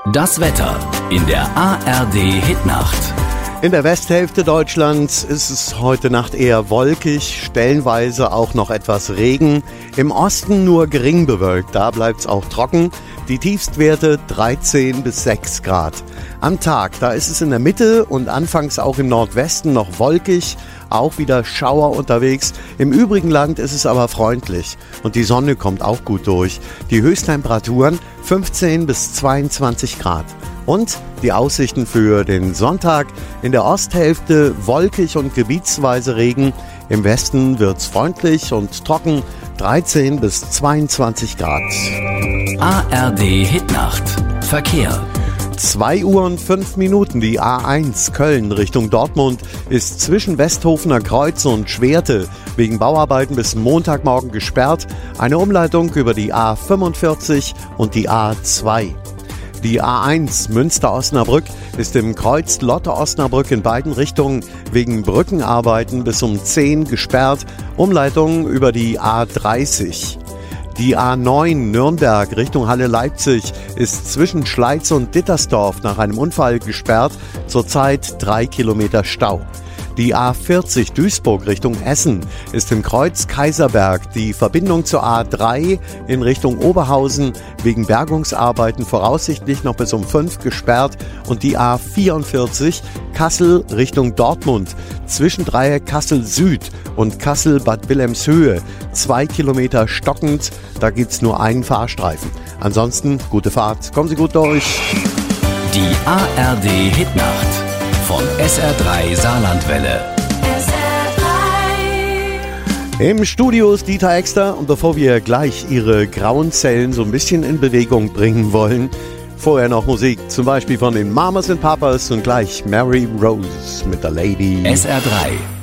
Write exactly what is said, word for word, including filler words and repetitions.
Das Wetter in der A R D-Hitnacht. In der Westhälfte Deutschlands ist es heute Nacht eher wolkig, stellenweise auch noch etwas Regen. Im Osten nur gering bewölkt, da bleibt es auch trocken. Die Tiefstwerte dreizehn bis sechs Grad. Am Tag, da ist es in der Mitte und anfangs auch im Nordwesten noch wolkig, auch wieder Schauer unterwegs. Im übrigen Land ist es aber freundlich und die Sonne kommt auch gut durch. Die Höchsttemperaturen fünfzehn bis zweiundzwanzig Grad. Und die Aussichten für den Sonntag: in der Osthälfte wolkig und gebietsweise Regen. Im Westen wird's freundlich und trocken, dreizehn bis zweiundzwanzig Grad. A R D-Hitnacht. Verkehr. zwei Uhr und fünf Minuten. Die A eins Köln Richtung Dortmund ist zwischen Westhofener Kreuz und Schwerte wegen Bauarbeiten bis Montagmorgen gesperrt. Eine Umleitung über die A fünfundvierzig und die A zwei. Die A eins Münster-Osnabrück ist im Kreuz Lotte-Osnabrück in beiden Richtungen wegen Brückenarbeiten bis um zehn gesperrt. Umleitung über die A dreißig. Die A neun Nürnberg Richtung Halle-Leipzig ist zwischen Schleiz und Dittersdorf nach einem Unfall gesperrt. Zurzeit drei Kilometer Stau. Die A vierzig Duisburg Richtung Essen ist im Kreuz Kaiserberg die Verbindung zur A drei in Richtung Oberhausen wegen Bergungsarbeiten voraussichtlich noch bis um fünf gesperrt und die A vierundvierzig Kassel Richtung Dortmund zwischen Dreieck Kassel Süd und Kassel Bad Wilhelmshöhe zwei Kilometer stockend, da gibt's nur einen Fahrstreifen. Ansonsten gute Fahrt, kommen Sie gut durch. Die A R D-Hitnacht von S R drei Saarlandwelle. Im Studio ist Dieter Exter und bevor wir gleich Ihre grauen Zellen so ein bisschen in Bewegung bringen wollen, vorher noch Musik, zum Beispiel von den Mamas and Papas und gleich Mary Rose mit der Lady. S R drei